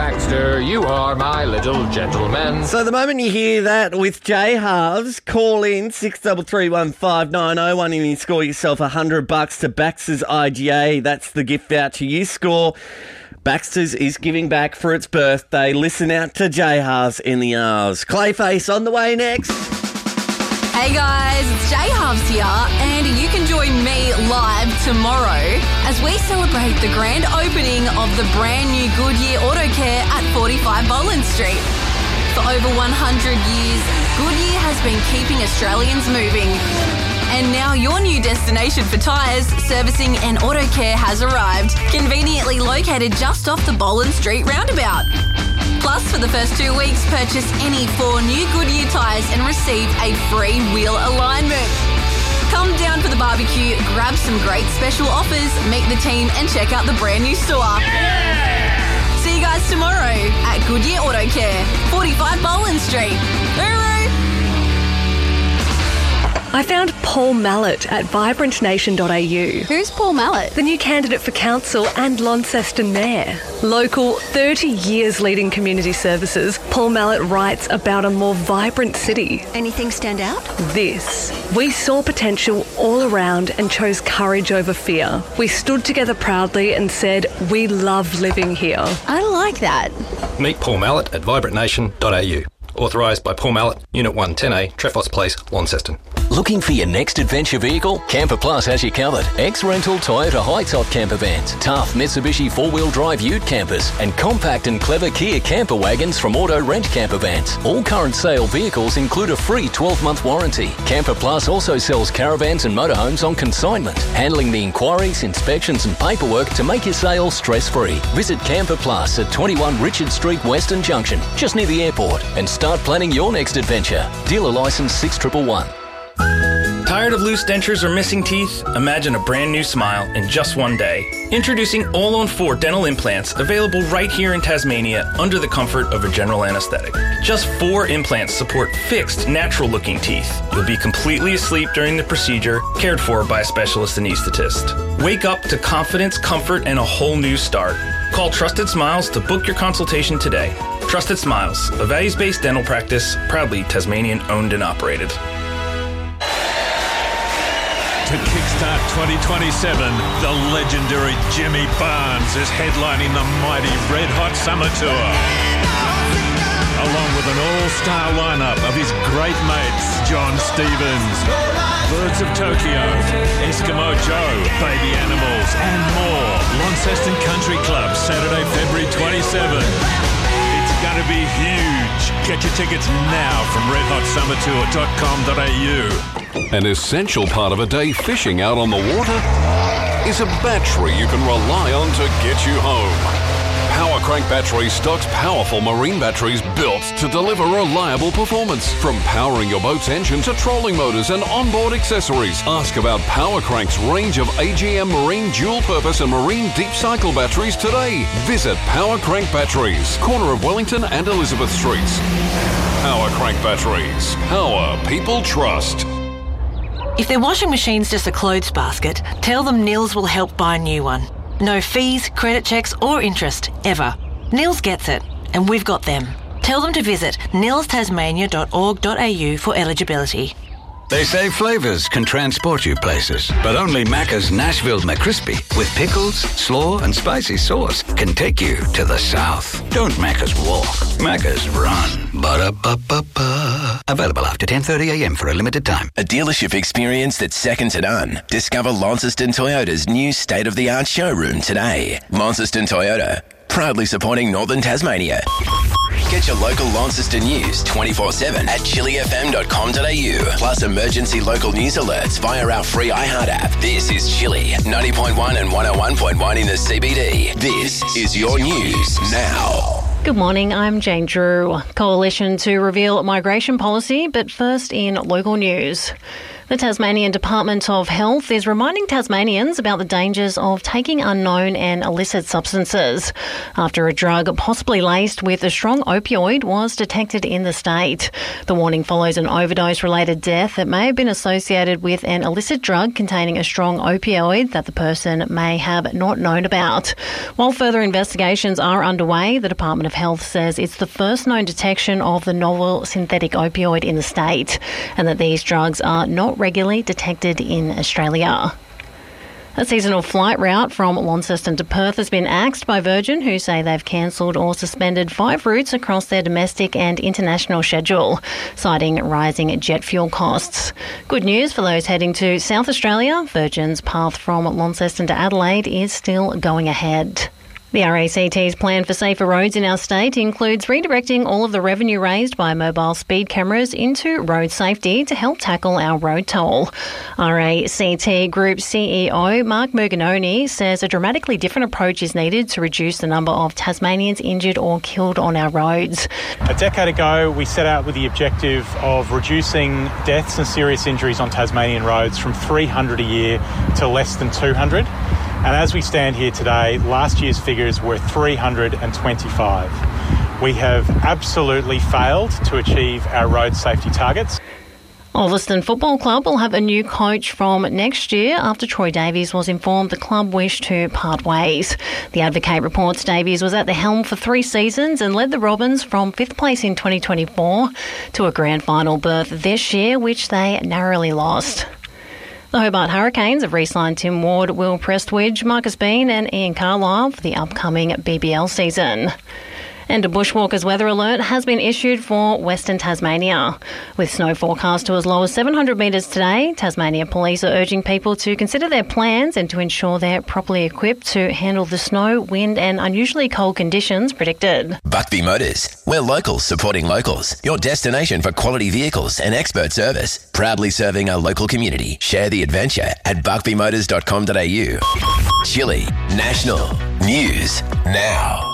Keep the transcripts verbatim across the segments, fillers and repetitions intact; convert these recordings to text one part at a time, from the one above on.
Baxter, you are my little gentleman. So the moment you hear that with J Halves, call in six three three one five nine oh one and you score yourself one hundred bucks to Baxter's I G A. That's the gift voucher you score. Baxter's is giving back for its birthday. Listen out to J Halves in the hours. Clayface on the way next. Hey guys, it's J Halves here, and you can join me live tomorrow as we celebrate the grand opening of the brand new Goodyear Auto Care at forty-five Boland Street. For over one hundred years, Goodyear has been keeping Australians moving. And now your new destination for tyres, servicing and auto care has arrived, conveniently located just off the Boland Street roundabout. Plus, for the first two weeks, purchase any four new Goodyear tyres and receive a free wheel alignment. Come down for the barbecue, grab some great special offers, meet the team and check out the brand new store. Yeah! See you guys tomorrow at Goodyear Auto Care, forty-five Boland Street. Hooroo! I found Paul Mallet at vibrant nation dot a u. Who's Paul Mallet? The new candidate for council and Launceston mayor. Local, thirty years leading community services, Paul Mallet writes about a more vibrant city. Anything stand out? This. We saw potential all around and chose courage over fear. We stood together proudly and said, we love living here. I like that. Meet Paul Mallet at vibrant nation dot a u. Authorised by Paul Mallet, Unit one ten A, Trefos Place, Launceston. Looking for your next adventure vehicle? Camper Plus has you covered. Ex-rental Toyota high-top camper vans, tough Mitsubishi four-wheel drive ute campers, and compact and clever Kia camper wagons from Auto Rent Camper Vans. All current sale vehicles include a free twelve-month warranty. Camper Plus also sells caravans and motorhomes on consignment, handling the inquiries, inspections and paperwork to make your sale stress-free. Visit Camper Plus at twenty-one Richard Street, Western Junction, just near the airport, and start planning your next adventure. Dealer licence six one one one. Tired of loose dentures or missing teeth? Imagine a brand new smile in just one day. Introducing All on four dental implants, available right here in Tasmania under the comfort of a general anesthetic. Just four implants support fixed, natural-looking teeth. You'll be completely asleep during the procedure, cared for by a specialist anaesthetist. Wake up to confidence, comfort, and a whole new start. Call Trusted Smiles to book your consultation today. Trusted Smiles, a values-based dental practice, proudly Tasmanian-owned and operated. To kickstart twenty twenty-seven, the legendary Jimmy Barnes is headlining the mighty Red Hot Summer Tour. Along with an all-star lineup of his great mates, John Stevens, Birds of Tokyo, Eskimo Joe, Baby Animals, and more. Launceston Country Club, Saturday, February twenty-seventh. It's going to be huge. Get your tickets now from red hot summer tour dot com dot a u. An essential part of a day fishing out on the water is a battery you can rely on to get you home. Power Crank Battery stocks powerful marine batteries built to deliver reliable performance. From powering your boat's engine to trolling motors and onboard accessories. Ask about Power Crank's range of A G M marine dual-purpose and marine deep cycle batteries today. Visit Power Crank Batteries, corner of Wellington and Elizabeth Streets. Power Crank Batteries. Power people trust. If their washing machine's just a clothes basket, tell them Nils will help buy a new one. No fees, credit checks or interest, ever. Nils gets it, and we've got them. Tell them to visit nils tasmania dot org dot a u for eligibility. They say flavours can transport you places, but only Macca's Nashville McCrispy with pickles, slaw and spicy sauce can take you to the south. Don't Macca's walk, Macca's run. Ba-da-ba-ba-ba. Available after ten thirty a m for a limited time. A dealership experience that's second to none. Discover Launceston Toyota's new state-of-the-art showroom today. Launceston Toyota, proudly supporting Northern Tasmania. Get your local Launceston news twenty-four seven at chili f m dot com dot a u. Plus emergency local news alerts via our free iHeart app. This is Chili, ninety point one and one oh one point one in the C B D. This is your news now. Good morning, I'm Jane Drew. Coalition to reveal migration policy, but first in local news. The Tasmanian Department of Health is reminding Tasmanians about the dangers of taking unknown and illicit substances after a drug possibly laced with a strong opioid was detected in the state. The warning follows an overdose-related death that may have been associated with an illicit drug containing a strong opioid that the person may have not known about. While further investigations are underway, the Department of Health says it's the first known detection of the novel synthetic opioid in the state and that these drugs are not regularly detected in Australia. A seasonal flight route from Launceston to Perth has been axed by Virgin, who say they've cancelled or suspended five routes across their domestic and international schedule, citing rising jet fuel costs. Good news for those heading to South Australia. Virgin's path from Launceston to Adelaide is still going ahead. The R A C T's plan for safer roads in our state includes redirecting all of the revenue raised by mobile speed cameras into road safety to help tackle our road toll. R A C T Group C E O Mark Merganoni says a dramatically different approach is needed to reduce the number of Tasmanians injured or killed on our roads. A decade ago, we set out with the objective of reducing deaths and serious injuries on Tasmanian roads from three hundred a year to less than two hundred. And as we stand here today, last year's figures were three hundred twenty-five. We have absolutely failed to achieve our road safety targets. Ulverston Football Club will have a new coach from next year after Troy Davies was informed the club wished to part ways. The Advocate reports Davies was at the helm for three seasons and led the Robins from fifth place in twenty twenty-four to a grand final berth this year, which they narrowly lost. The Hobart Hurricanes have re-signed Tim Ward, Will Prestwidge, Marcus Bean and Ian Carlisle for the upcoming B B L season. And a bushwalkers weather alert has been issued for Western Tasmania. With snow forecast to as low as seven hundred metres today, Tasmania Police are urging people to consider their plans and to ensure they're properly equipped to handle the snow, wind and unusually cold conditions predicted. Buckby Motors. We're locals supporting locals. Your destination for quality vehicles and expert service. Proudly serving our local community. Share the adventure at buckby motors dot com dot a u. Chile National News Now.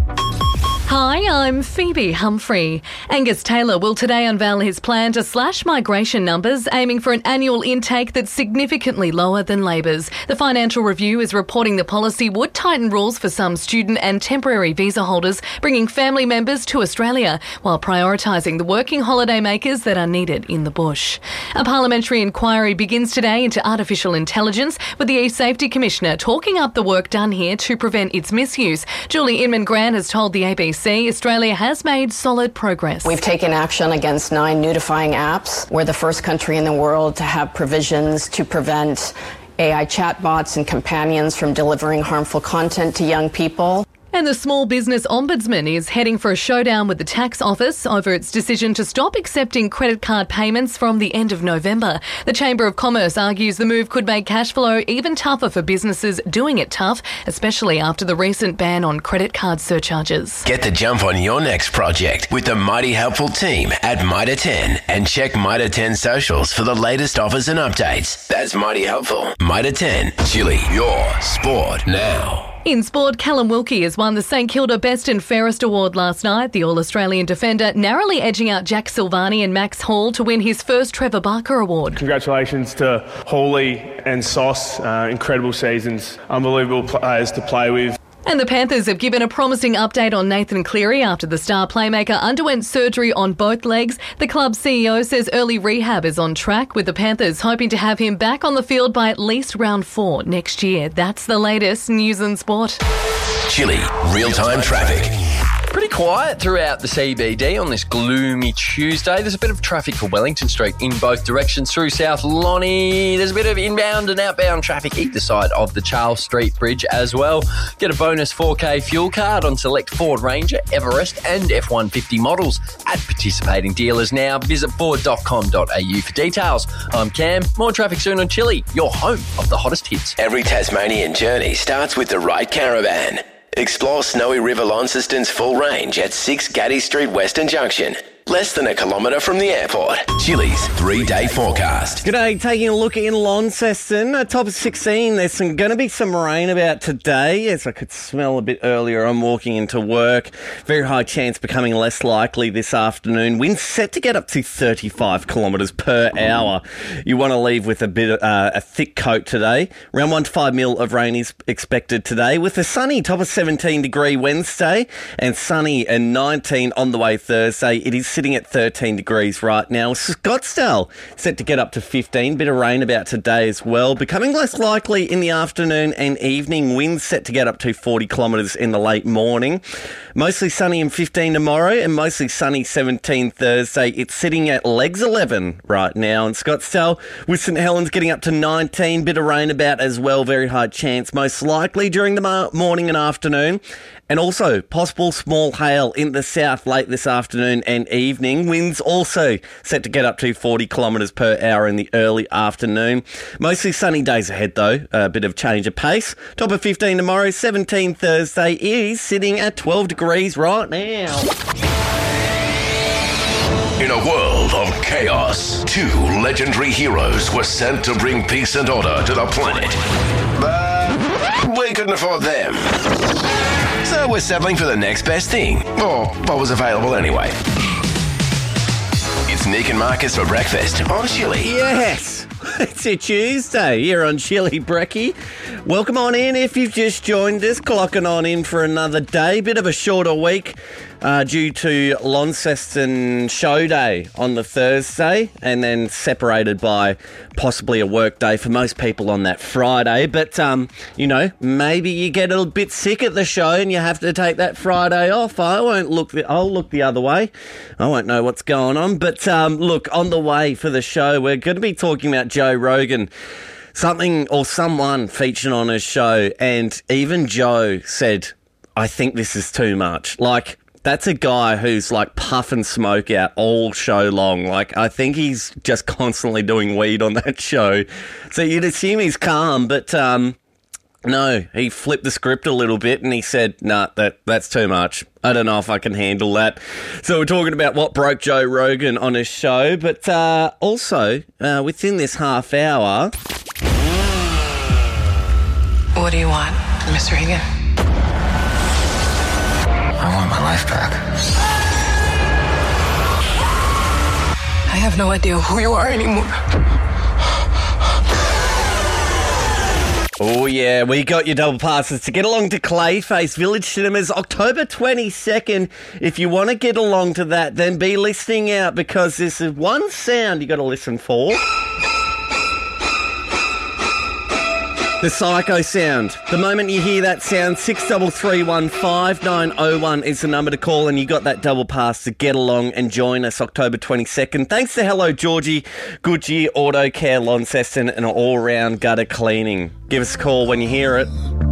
Hi, I'm Phoebe Humphrey. Angus Taylor will today unveil his plan to slash migration numbers, aiming for an annual intake that's significantly lower than Labor's. The Financial Review is reporting the policy would tighten rules for some student and temporary visa holders, bringing family members to Australia, while prioritising the working holiday makers that are needed in the bush. A parliamentary inquiry begins today into artificial intelligence, with the E-Safety Commissioner talking up the work done here to prevent its misuse. Julie Inman-Grant has told the A B C Australia has made solid progress. We've taken action against nine nudifying apps. We're the first country in the world to have provisions to prevent A I chatbots and companions from delivering harmful content to young people. And the Small Business Ombudsman is heading for a showdown with the Tax Office over its decision to stop accepting credit card payments from the end of November. The Chamber of Commerce argues the move could make cash flow even tougher for businesses doing it tough, especially after the recent ban on credit card surcharges. Get the jump on your next project with the mighty helpful team at Mitre ten and check Mitre ten socials for the latest offers and updates. That's mighty helpful. Mitre ten, Chile, your sport now. In sport, Callum Wilkie has won the St Kilda Best and Fairest Award last night. The All-Australian defender narrowly edging out Jack Silvani and Max Hall to win his first Trevor Barker Award. Congratulations to Hawley and Sauce. Uh, incredible seasons. Unbelievable players to play with. And the Panthers have given a promising update on Nathan Cleary after the star playmaker underwent surgery on both legs. The club's C E O says early rehab is on track, with the Panthers hoping to have him back on the field by at least round four next year. That's the latest news and sport. Chile real-time traffic. Pretty quiet throughout the C B D on this gloomy Tuesday. There's a bit of traffic for Wellington Street in both directions through South Lonnie. There's a bit of inbound and outbound traffic either side of the Charles Street Bridge as well. Get a bonus four K fuel card on select Ford Ranger, Everest and F one fifty models at participating dealers now. Visit ford dot com dot a u for details. I'm Cam. More traffic soon on Chile, your home of the hottest hits. Every Tasmanian journey starts with the right caravan. Explore Snowy River Launceston's full range at six Gaddy Street Western Junction. less than a kilometre from the airport. Chili's three-day forecast. G'day, taking a look in Launceston, a top of sixteen. There's some going to be some rain about today, as I could smell a bit earlier. I'm walking into work. Very high chance becoming less likely this afternoon. Winds set to get up to thirty-five kilometres per hour. You want to leave with a bit of, uh, a thick coat today. Around one to five mil of rain is expected today, with a sunny top of seventeen degree Wednesday and sunny and nineteen on the way Thursday. It is sitting at thirteen degrees right now. Scottsdale set to get up to fifteen. Bit of rain about today as well. Becoming less likely in the afternoon and evening. Winds set to get up to forty kilometres in the late morning. Mostly sunny and fifteen tomorrow and mostly sunny seventeen Thursday. It's sitting at legs eleven right now in Scottsdale, with St Helens getting up to nineteen. Bit of rain about as well. Very high chance, most likely during the ma- morning and afternoon. And also, possible small hail in the south late this afternoon and evening. Winds also set to get up to forty kilometres per hour in the early afternoon. Mostly sunny days ahead, though. A bit of change of pace. Top of fifteen tomorrow, seventeen Thursday. It is sitting at twelve degrees right now. In a world of chaos, two legendary heroes were sent to bring peace and order to the planet. But we couldn't afford them. So we're settling for the next best thing, or what was available anyway. It's Nick and Marcus for breakfast on Chili. Yes, it's a Tuesday here on Chili Brekkie. Welcome on in if you've just joined us, clocking on in for another day. Bit of a shorter week uh, due to Launceston Show Day on the Thursday, and then separated by possibly a work day for most people on that Friday. But, um, you know, maybe you get a bit sick at the show and you have to take that Friday off. I won't look the, I'll look the other way. I won't know what's going on. But, um, look, on the way for the show, we're going to be talking about Joe Rogan. Something or someone featured on his show, and even Joe said, I think this is too much. Like, that's a guy who's like puffing smoke out all show long. Like, I think he's just constantly doing weed on that show. So you'd assume he's calm, but um, no, he flipped the script a little bit and he said, nah, that, that's too much. I don't know if I can handle that. So we're talking about what broke Joe Rogan on his show, but uh, also uh, within this half hour... What do you want, Miss Regan? I want my life back. I have no idea who you are anymore. Oh, yeah, we got your double passes to get along to Clayface Village Cinemas October twenty-second. If you want to get along to that, then be listening out, because this is one sound you got to listen for. The Psycho sound. The moment you hear that sound, six three three one five nine oh one is the number to call, and you got that double pass to get along and join us October twenty-second. Thanks to Hello Georgie, Goodyear Auto Care Launceston, and all-round gutter cleaning. Give us a call when you hear it.